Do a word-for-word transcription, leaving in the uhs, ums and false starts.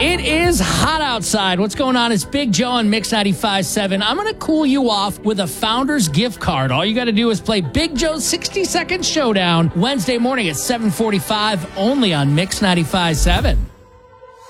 It is hot outside. What's going on? It's Big Joe on Mix ninety-five point seven. I'm going to cool you off with a Founders gift card. All you got to do is play Big Joe's sixty second Showdown Wednesday morning at seven forty-five only on Mix ninety-five point seven.